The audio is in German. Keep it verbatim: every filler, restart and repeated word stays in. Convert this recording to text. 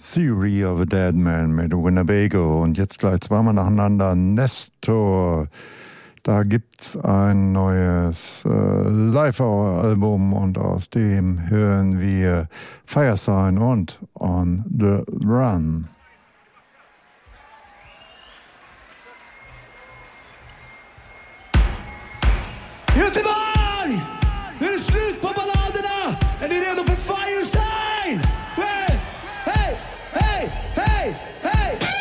Theory of a Dead Man mit Winnebago und jetzt gleich zweimal nacheinander Nestor. Da gibt's ein neues äh, Live-Album und aus dem hören wir Fire Sign und On the Run.